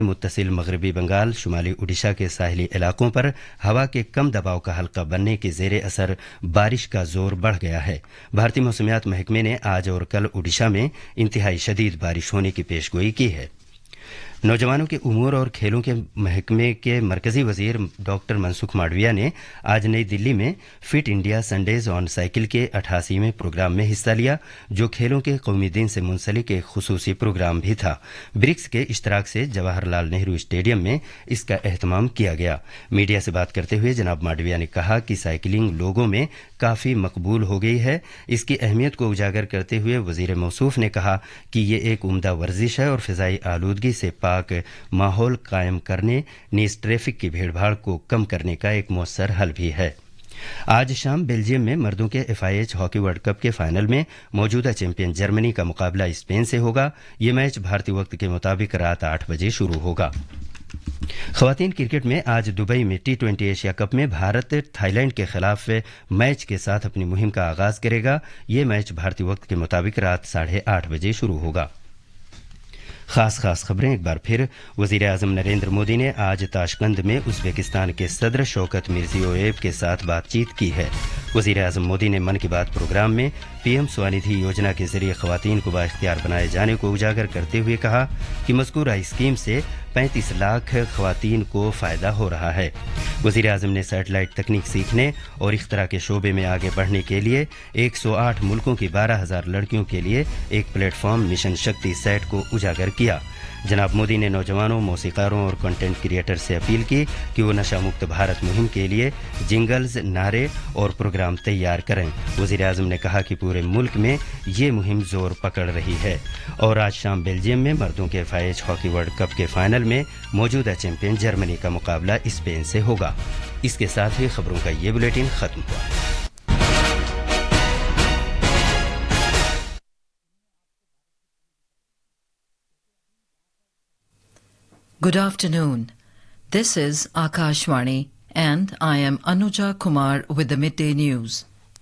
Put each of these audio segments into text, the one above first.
मुत्तसिल मगरबी बंगाल, शुमाली उड़ीसा के साहिली इलाकों पर हवा के कम दबाव का हल्का बनने के जेर असर बारिश का जोर बढ़ गया है। भारतीय मौसमियात महकमे ने आज और कल उड़ीसा में इंतहाई शदीद बारिश होने की पेशगोई की है। नौजवानों के उमूर और खेलों के महकमे के मरकजी वजीर डॉक्टर मनसुख मांडविया ने आज नई दिल्ली में fit India Sundays on cycle के 88वें प्रोग्राम में हिस्सा लिया, जो खेलों के कौमी दिन से मुंसलिक एक खुसूसी प्रोग्राम भी था। ब्रिक्स के इश्तराक से जवाहरलाल नेहरू स्टेडियम में इसका एहतमाम किया गया। मीडिया से बात करते हुए जनाब मांडविया ने कहा कि साइकिलिंग लोगों में काफी मकबूल हो गई है। इसकी अहमियत को उजागर करते हुए वजीर मौसूफ ने कहा कि ये एक उम्दा वर्जिश है और फिजाई आलूदगी से पाक माहौल कायम करने, नीज ट्रैफिक की भीड़भाड़ को कम करने का एक मौसर हल भी है। आज शाम बेल्जियम में मर्दों के FIH हॉकी वर्ल्ड कप के फाइनल में मौजूदा चैंपियन जर्मनी का मुकाबला स्पेन से होगा। ये मैच भारतीय वक्त के मुताबिक रात 8 बजे शुरू होगा। खवातीन क्रिकेट में आज दुबई में T20 एशिया कप में भारत थाईलैंड के खिलाफ मैच के साथ अपनी मुहिम का आगाज करेगा। ये मैच भारतीय वक्त के मुताबिक रात 8:30 बजे शुरू होगा। खास खबरें एक बार फिर। वजीर आजम नरेंद्र मोदी ने आज ताशकंद में उज़्बेकिस्तान के सदर शौकत मिर्जियोयेव के साथ बातचीत की है। वजीर आजम मोदी ने मन की बात प्रोग्राम में PM स्वनिधि योजना के जरिए खवातीन को बाइख्तियार बनाए जाने को उजागर करते हुए कहा कि मज़कूरा स्कीम से 35 लाख खवातीन को फ़ायदा हो रहा है। वज़ीर आज़म ने सैटेलाइट तकनीक सीखने और इख्तरा के शोबे में आगे बढ़ने के लिए 108 मुल्कों की 12,000 लड़कियों के लिए एक प्लेटफॉर्म मिशन शक्ति सेट को उजागर किया। जनाब मोदी ने नौजवानों, मौसीकारों और कंटेंट क्रिएटर से अपील की कि वो नशा मुक्त भारत मुहिम के लिए जिंगल्स, नारे और प्रोग्राम तैयार करें। वज़ीर आज़म ने कहा कि पूरे मुल्क में ये मुहिम जोर पकड़ रही है। और आज शाम बेल्जियम में मर्दों के FIH हॉकी वर्ल्ड कप के फाइनल में मौजूदा चैंपियन जर्मनी का मुकाबला स्पेन से होगा। इसके साथ ही खबरों का ये बुलेटिन खत्म हुआ। Good afternoon. This is Akashvani and I am Anuja Kumar with the midday news.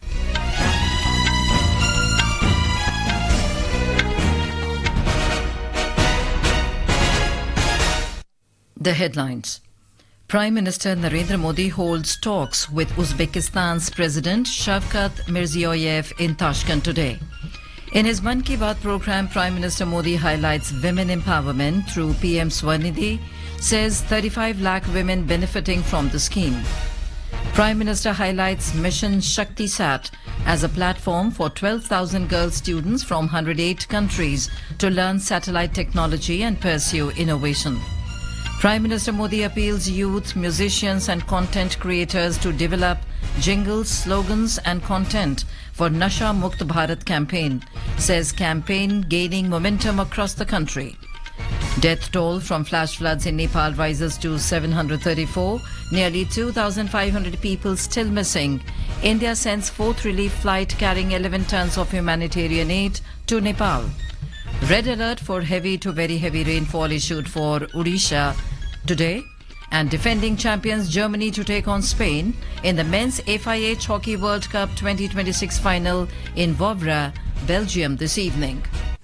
The headlines. Prime Minister Narendra Modi holds talks with Uzbekistan's President Shavkat Mirziyoyev in Tashkent today. In his Mann Ki Baat program, Prime Minister Modi highlights women empowerment through PM Swanidhi, says 35 lakh women benefiting from the scheme. Prime Minister highlights Mission Shakti Sat as a platform for 12,000 girl students from 108 countries to learn satellite technology and pursue innovation. Prime Minister Modi appeals youth, musicians and content creators to develop jingles, slogans and content for Nasha Mukt Bharat campaign, says campaign gaining momentum across the country. Death toll from flash floods in Nepal rises to 734, nearly 2,500 people still missing. India sends fourth relief flight carrying 11 tons of humanitarian aid to Nepal. Red alert for heavy to very heavy rainfall issued for Odisha today. And defending champions Germany to take on Spain in the men's FIH Hockey World Cup 2026 final in Wavre, Belgium this evening.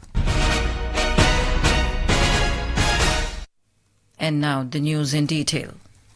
And now the news in detail.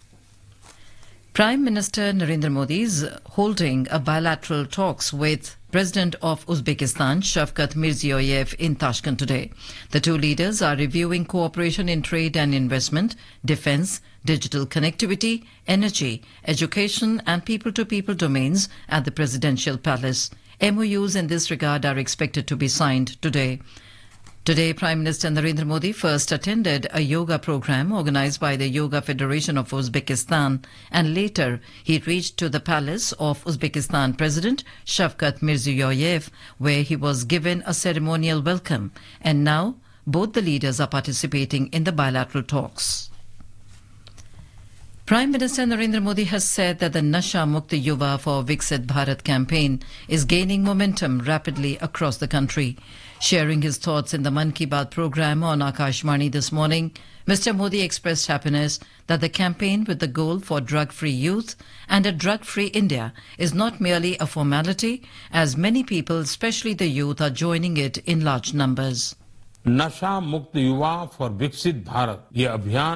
Prime Minister Narendra Modi is holding a bilateral talks with President of Uzbekistan Shavkat Mirziyoyev in Tashkent today. The two leaders are reviewing cooperation in trade and investment, defense, digital connectivity, energy, education and people-to-people domains at the Presidential Palace. MOUs in this regard are expected to be signed today. Today, Prime Minister Narendra Modi first attended a yoga program organized by the Yoga Federation of Uzbekistan, and later he reached to the palace of Uzbekistan President Shavkat Mirziyoyev, where he was given a ceremonial welcome. And now, both the leaders are participating in the bilateral talks. Prime Minister Narendra Modi has said that the Nasha Mukti Yuva for Viksit Bharat campaign is gaining momentum rapidly across the country. Sharing his thoughts in the Mann Ki Baat program on Akashvani this morning, Mr. Modi expressed happiness that the campaign with the goal for drug-free youth and a drug-free India is not merely a formality, as many people, especially the youth, are joining it in large numbers. नशा मुक्त युवा for विकसित भारत ये अभियान